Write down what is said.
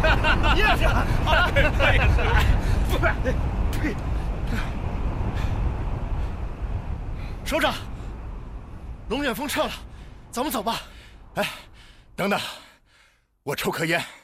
你也是， 我也是。 首长，龙卷风撤了，咱们走吧。 哎，等等，我抽颗烟。